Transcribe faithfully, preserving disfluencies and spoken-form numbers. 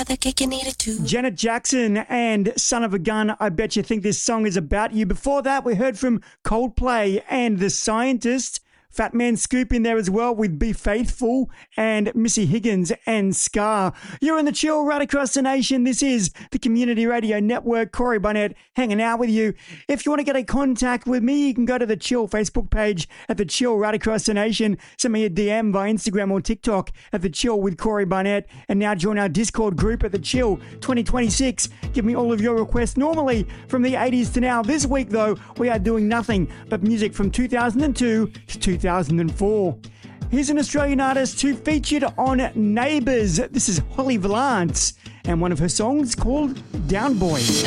the kick you needed to. Janet Jackson and Son of a Gun, I Bet You Think This Song Is About You. Before that, we heard from Coldplay and The Scientist. Fat Man Scoop in there as well with Be Faithful, and Missy Higgins and Scar. You're in the chill right across the nation. This is the Community Radio Network. Corey Barnett hanging out with you. If you want to get in contact with me, you can go to the Chill Facebook page at the Chill right across the nation. Send me a D M via Instagram or TikTok at the Chill with Corey Barnett. And now join our Discord group at the Chill twenty twenty-six. Give me all of your requests, normally from the eighties to now. This week, though, we are doing nothing but music from two thousand two to two thousand four. Here's an Australian artist who featured on Neighbours. This is Holly Valance and one of her songs called Down Boy.